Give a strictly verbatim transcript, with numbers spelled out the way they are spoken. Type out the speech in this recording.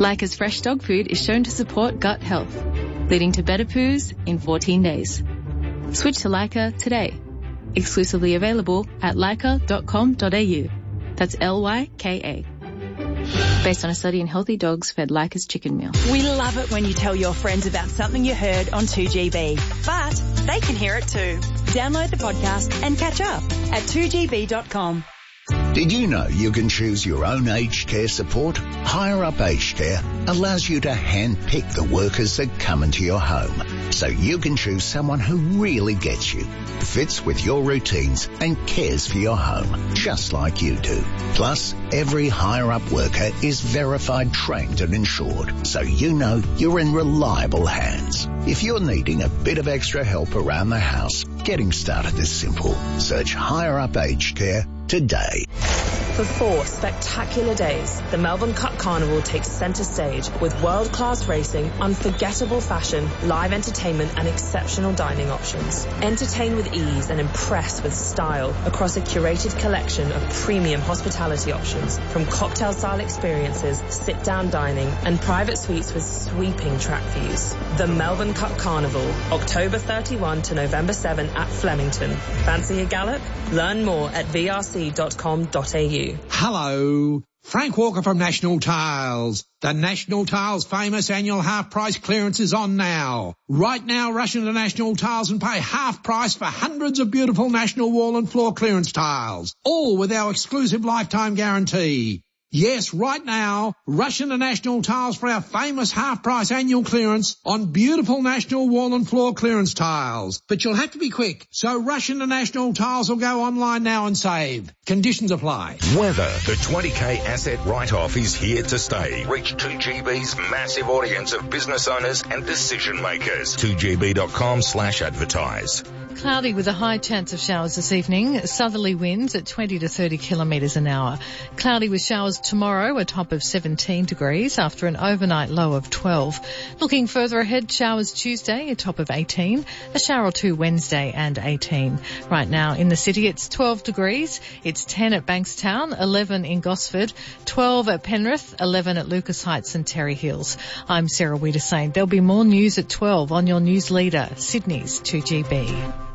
Leica's fresh dog food is shown to support gut health, leading to better poos in fourteen days. Switch to Leica today. Exclusively available at leica dot com dot a u. That's L Y K A. Based on a study in healthy dogs fed Leica's chicken meal. We love it when you tell your friends about something you heard on two G B, but they can hear it too. Download the podcast and catch up at two g b dot com. Did you know you can choose your own aged care support? Higher Up Aged Care allows you to hand-pick the workers that come into your home, so you can choose someone who really gets you, fits with your routines and cares for your home, just like you do. Plus, every Higher Up worker is verified, trained and insured, so you know you're in reliable hands. If you're needing a bit of extra help around the house, getting started is simple. Search Higher Up Aged Care today. For four spectacular days, the Melbourne Cup Carnival takes centre stage with world-class racing, unforgettable fashion, live entertainment and exceptional dining options. Entertain with ease and impress with style across a curated collection of premium hospitality options, from cocktail-style experiences, sit-down dining and private suites with sweeping track views. The Melbourne Cup Carnival, October thirty-first to November seventh at Flemington. Fancy a gallop? Learn more at v r c dot com dot a u. Hello, Frank Walker from National Tiles. The National Tiles famous annual half price clearance is on now. Right now, rush into National Tiles and pay half price for hundreds of beautiful National wall and floor clearance tiles, all with our exclusive lifetime guarantee. Yes, right now, rush into National Tiles for our famous half-price annual clearance on beautiful National wall and floor clearance tiles. But you'll have to be quick, so rush into National Tiles or go online now and save. Conditions apply. Weather. The twenty K asset write-off is here to stay. Reach two G B's massive audience of business owners and decision makers. two g b dot com slash advertise. Cloudy with a high chance of showers this evening. Southerly winds at twenty to thirty kilometres an hour. Cloudy with showers tomorrow, a top of seventeen degrees after an overnight low of twelve. Looking further ahead, showers Tuesday, a top of eighteen. A shower or two Wednesday and eighteen. Right now in the city it's twelve degrees. It's ten at Bankstown, eleven in Gosford, twelve at Penrith, eleven at Lucas Heights and Terry Hills. I'm Sarah Wiedersane. There'll be more news at twelve on your news leader, Sydney's two G B.